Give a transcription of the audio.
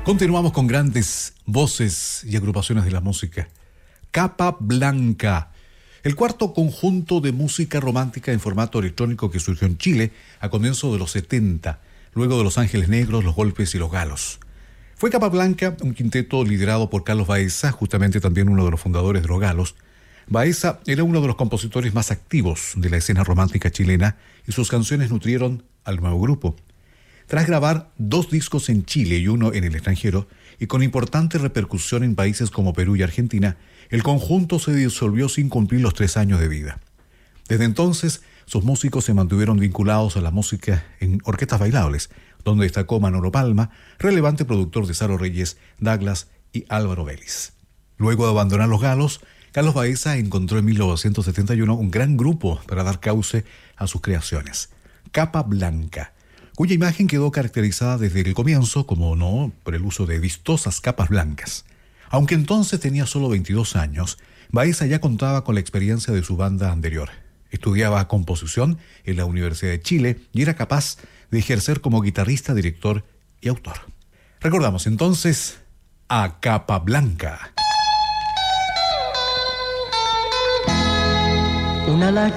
Continuamos con grandes voces y agrupaciones de la música. Capa Blanca, el cuarto conjunto de música romántica en formato electrónico que surgió en Chile a comienzos de los 70, luego de Los Ángeles Negros, Los Golpes y Los Galos. Fue Capa Blanca, un quinteto liderado por Carlos Baeza, justamente también uno de los fundadores de Los Galos. Baeza era uno de los compositores más activos de la escena romántica chilena y sus canciones nutrieron al nuevo grupo. Tras grabar 2 discos en Chile y 1 en el extranjero, y con importante repercusión en países como Perú y Argentina, el conjunto se disolvió sin cumplir los 3 años de vida. Desde entonces, sus músicos se mantuvieron vinculados a la música en orquestas bailables, donde destacó Manolo Palma, relevante productor de Saro Reyes, Douglas y Álvaro Vélez. Luego de abandonar Los Galos, Carlos Baeza encontró en 1971 un gran grupo para dar cauce a sus creaciones, Capa Blanca, cuya imagen quedó caracterizada desde el comienzo, como no, por el uso de vistosas capas blancas. Aunque entonces tenía solo 22 años, Baeza ya contaba con la experiencia de su banda anterior. Estudiaba composición en la Universidad de Chile y era capaz de ejercer como guitarrista, director y autor. Recordamos entonces a Capa Blanca. Una